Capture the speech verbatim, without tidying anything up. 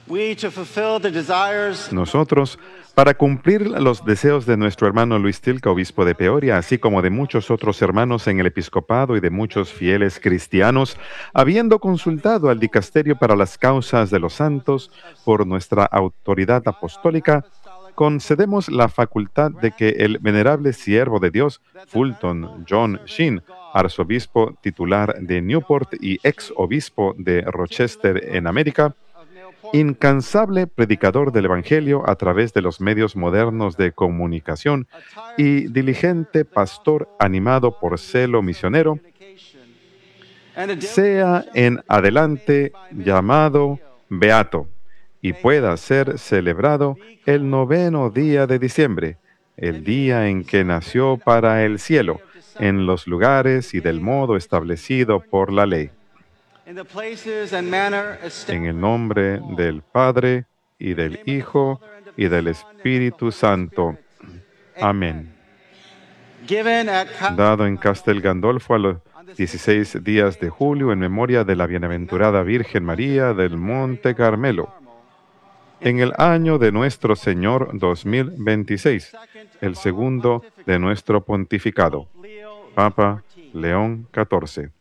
We, to fulfill the desires Nosotros, para cumplir los deseos de nuestro hermano Luis Tilca, obispo de Peoria, así como de muchos otros hermanos en el episcopado y de muchos fieles cristianos, habiendo consultado al dicasterio para las causas de los santos por nuestra autoridad apostólica, concedemos la facultad de que el venerable siervo de Dios, Fulton John Sheen, arzobispo titular de Newport y ex obispo de Rochester en América, incansable predicador del Evangelio a través de los medios modernos de comunicación y diligente pastor animado por celo misionero, sea en adelante llamado beato y pueda ser celebrado el noveno día de diciembre, el día en que nació para el cielo, en los lugares y del modo establecido por la ley. En el nombre del Padre, y del Hijo, y del Espíritu Santo. Amén. Dado en Castel Gandolfo a los dieciséis días de julio, en memoria de la bienaventurada Virgen María del Monte Carmelo, en el año de nuestro Señor dos mil veintiséis, el segundo de nuestro pontificado, Papa León catorce.